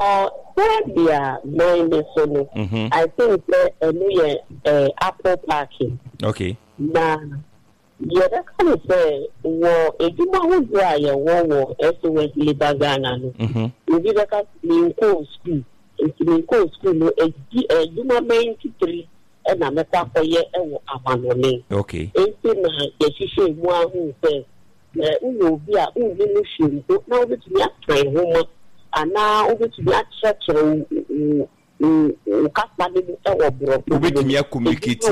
Serbia, so I think Apple parking. Okay. Now, yeah, that kind of say, well, if you want to dry a war, SOS Libagana, you did a cut in cold school. It's in cold school, a Juma 93, and I'm a for year and Amanone. Okay. 18, she one who says, will be a illusion, but now it's not my home, and now it's not such a communicate.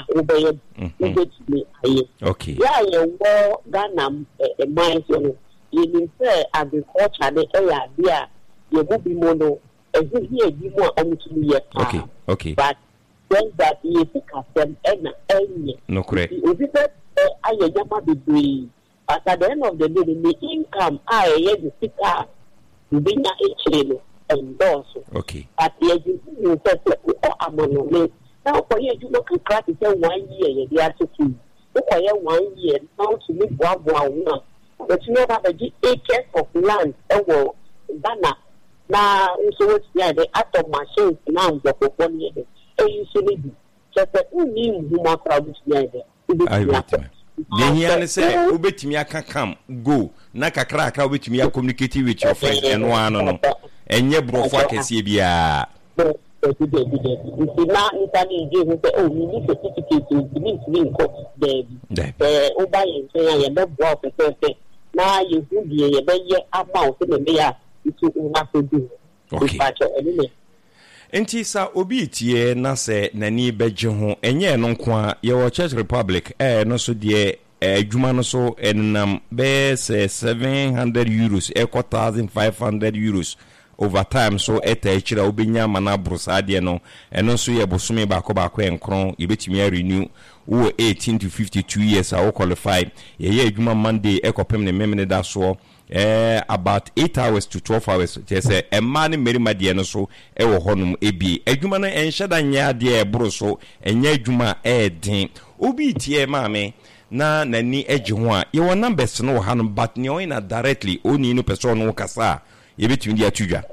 Okay. Yeah, Ghana, mines on you say agriculture, the area, you will be mono, and here be more on to me. Okay, okay. But when that you pick up them, no correct. I never be. But at the end of the day, the income I pick up, you be not endorse. Okay. But you said, I'm on now for you look at crack 1 year, the attitude. Look for 1 year, now to meet one. But you never have 8 acres of land, Ghana. Now, so it's the act of machines now, the 1 year. And you should be just a new more crowd. I wait. Then he say, Ubetimi can come, go, Nakakra, Ubetimi communicate with your friends and one. And your bro for Casibia. You see, now Italy gave we need a certificate to link the Oba saying, and not walk a person. Now you would be a better about the mayor to have to do. Okay. Enti sa obi tie na se nani beje ho enye no kwa ye Czech Republic no so de adwuma no so enam be 700 euros 1500 euros over time so etachira obenya mana brosa de no eno so ye bosome bako enkron ye betimi renew wo 18 to 52 years I qualify ye adwuma Monday ekopem ne memene da so about 8 hours to 12 hours just say a man merima de no so e wo honum ebi adwuma no enhyeda nya de bro so enya adwuma den obi tie maame na nani agi ho a ye won numbers no wo hanum but ne on na directly oni no person no kasa ye betumi dia tudwa.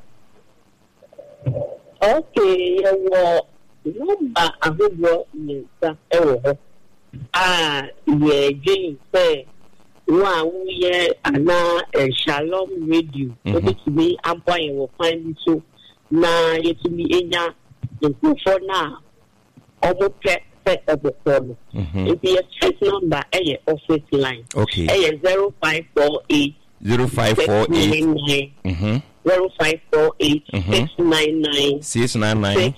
Okay, number ahobro ni sa e wo ho ye gin say one year ana Shalom Radio to be ampai will find so na yet to be enya the for now almost set of the phone. If the check number a office line. Okay. 0548 0548 0548 699 699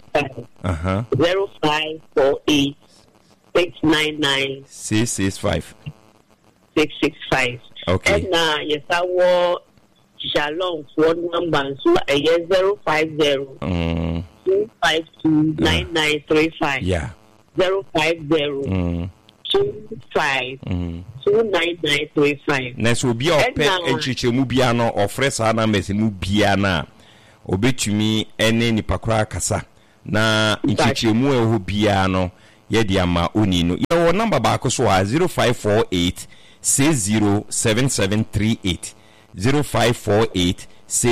0548 699 665 665. Okay. And yes, I will Shalom phone number so 050 252 9935. Yeah. 050 25 29935. Next will be our pet and Chichemubiano or Fresana Messimubiana. Obetumi ene nipakura kasa na Chichemu Hubiano Yediama Unino. Your number back so 0548 607738 0548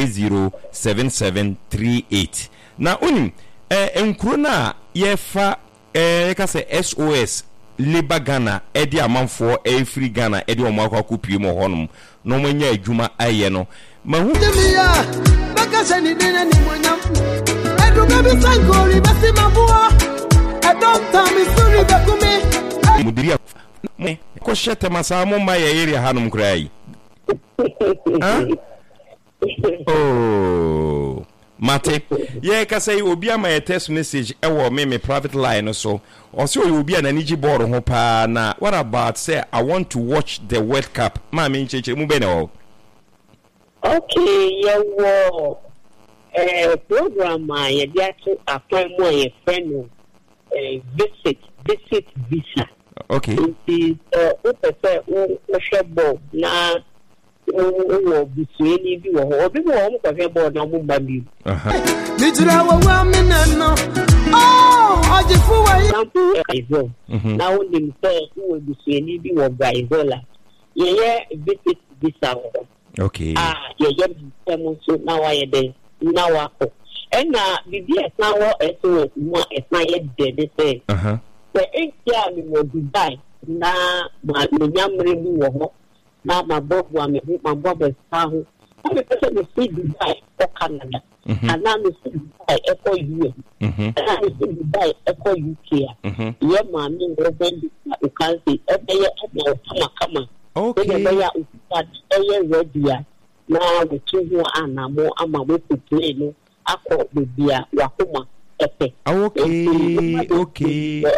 607738. Na unim enkrona yefa kase SOS Liba Ghana edi amanfo free Ghana edi omwa kopie mo honum no manya adwuma aye no mahu demia baka ni dene ni monyam edu bebi sankori besi mabuo edon tami suri bekumi mudiria me ko shete masamo ma ye area hanum krai oh mate ye ka say obi ama ye text message e wo me private line so o say obi ananiji board ho pa na what about say I want to watch the World Cup ma me ncheche mu be na o. Okay, yeah, program ye dia to apply more ye friend visit visa. Okay. It is shebo na o bisueni bi wo obi wo mo kwa board na mo ba bi. Nijira wa menano. Oh, ajifu wa izo. Na o nim say wo bisueni bi wo ga izola. Ye visit visa. Okay. Ye so now I dey na wako ena bibi esawo SOS mo esaye de say the enkia mi mo Dubai na ma nyamre bi wo ho na ma bobo me ma bobo sa ho na person me see Dubai or Canada and now me see Dubai echo US and now me see Dubai echo UK yeah ma me go ben you can see every come okay ya ready na we tuhu anamo ama we play no akọ bibia wakoma epe okay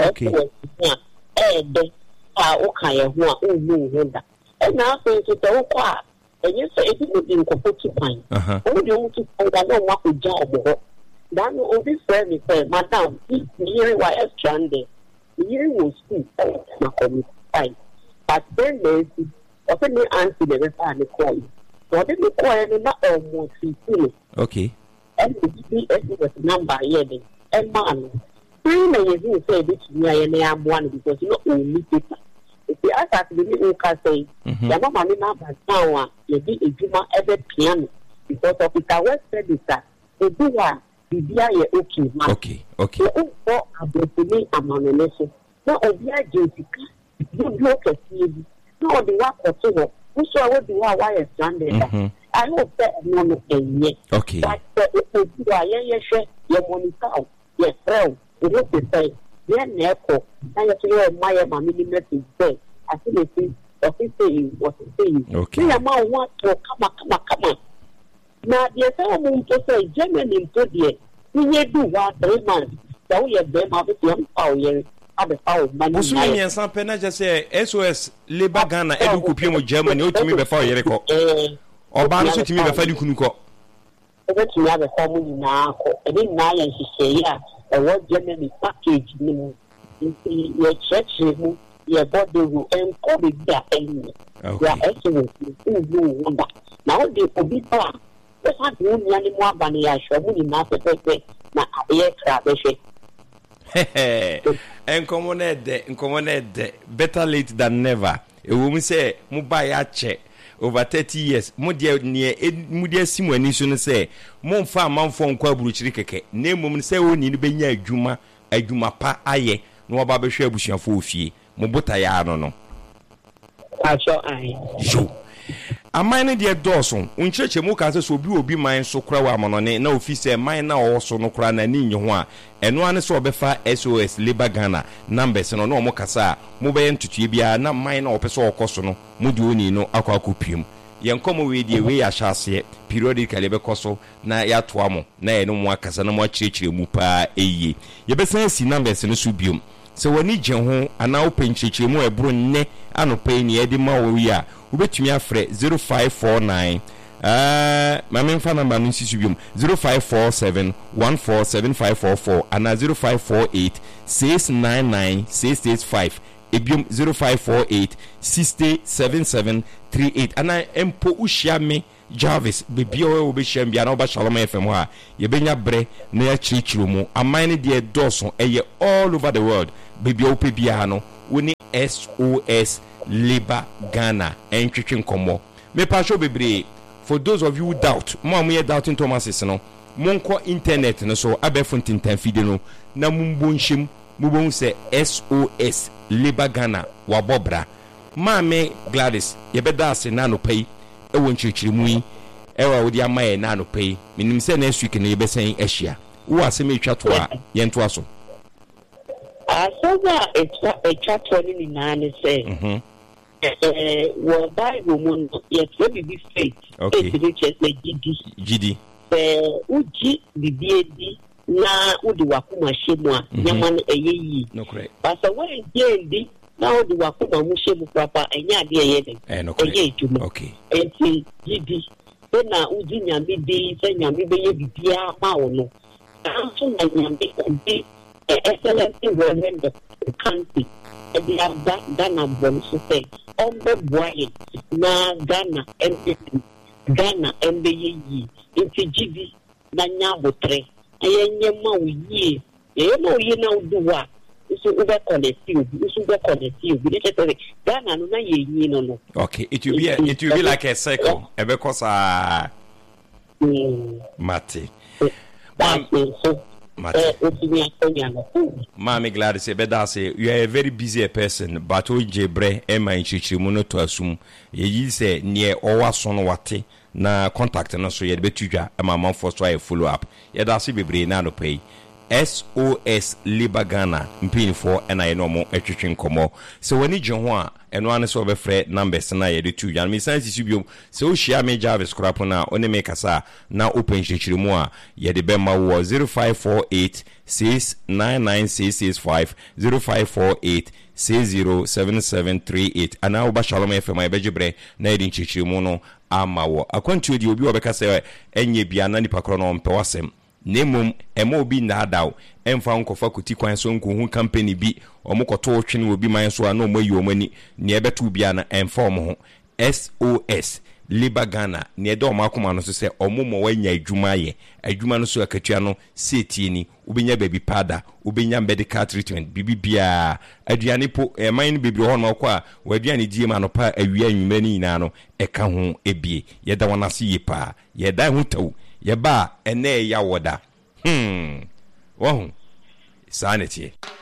de o kan ye ho a o nu ho da na so so te wo kwa enye so e bi din ko potu pan o de o tu da no wa ko ja obo dan o bi friend me say madam here why stranded here was school na come fine but then there is often the answer the refer the call so they call me na almost 15 okay and the was number here then and man you say this me I am one because you know only people if you ask at the new can say ya mama me na ba town you be ejuma ebe piano because of it our service e do wa bibia ye okay man okay so for abotini amanene so na obi agentika you block a TV no the work or so who saw what the why is stranded I hope that no okay but if you are share your monitor your friend it will be say then echo and you my mammy message say I see the thing what say okay me am want to come on now the say to say Germany to there we do what 3 months so we have them have to power Musumi nyansan pena je say SOS Labour Ghana edu kopie mo Germany o timi be fa yere ko oba no so timi be fa di kunu ko e timi be fa mo nyina ko e bi na ya hihye ya e wo Germany package ni mu ye church mu ye body ru en ko bi da eni ya SOS ni wonder na o de obi pa e sa du nya ni mu aba ni ya sho mu ni na pepe na ye kra be hwe Encomoned better late than never. A woman say, Mubaya che over 30 years. Mudia near Mudia Simoni soon say, Mon farm man phone quabuchike. Name woman say, we need Benya Juma, a Juma pa aye, no Babasha Bushan for fee. Mobota ya no. I shall I. A mine dear Dawson, church Mukas will be mine so crow monone, no officer mine now also no crown and in your and one so befa SOS Labour Ghana numbers and no mocasa, mobile to Tibia, not mine or peso cosono, Muduni no aquacupium. Young come with the way I shall say, periodically becoso, na ya tuamo, na no more casano church mupa ye. Ye best numbers in the subium. So when you jehon and now paint church mo a brune, and no pain ye de mawia. Ubetumi afre 0549 my main phone number is 0547 147544 and 0548 699 685 ebium 0548 607738 and I empo ushiame Jarvis bebi o be sham bia na oba Shalom FM ha ye benya bre na ya chichiru mu amane de doso eye all over the world bebi o pe bia no woni SOS Labour Ghana and Chicken Combo. Me pasho bebre for those of you who doubt, mo am doubting Thomas no. Monko internet no so abefuntin tan fide no na mumbonshim mubon se SOS Labour Ghana wa bobra. Mame Gladys ye beda ase na no pay e won chichirimu yi e wa wodi amaye na no pay. Minim se next week na ye besen ehia. Wo ase me twa to a ye nto aso. So that a chat only nine say well Bible moon yet be faith okay GD uji BBD na udi wakuma shemwa nyaman eyeyi no correct but when jendi na udi wakuma mushemu papa enya de yede no correct okay enti GD na uji nyambi de se nyambi be ye bibia ma wono anso na nyambi obi excellency women the country and they have Ghana born so say on the boy na Ghana MPP Ghana MBE into GD na nyabotre ayenye ma wiye no ye na uduwa so ube collective we dey say Ghana no na ye no okay it will be like a cycle because Mate. Mami glad to say, but say you are a very busy person, but oje bre ema inchichimu no to assume. Ye say near owa son wate na contact no so ye betuja ama man for so follow up. Ye da se bebre na no pay. SOS Liba Ghana mpini for and I know more etching komo. So when you join and one is over fret numbers na ye two yan me sense you so share me Java scrap na only make us now open chichimu ye de bema wo 0548 6996665 0548 607738 and now ba shalom FM my bejebre na edin chichimu no amawo akwantu di obi obeka se enye bia na nipa kro no mpewasem nemum emo bi na adaw emfa nkofa kuti kwan so nkohu company bi omokoto otwene obi man so ana omayi omani ne ebetu bia na emfa omo SOS Liba Ghana ne ede omakoma no so se omomo wanya adwuma no so akatua no seti ni ubenya baby pada ubenya medical treatment bibia aduane po man bibiri ho no kwa waduane die ma no pa awia nwumani ina no eka ho ebie yeda wonase yipa yeda ho taw yeba ene ya woda wohu sanity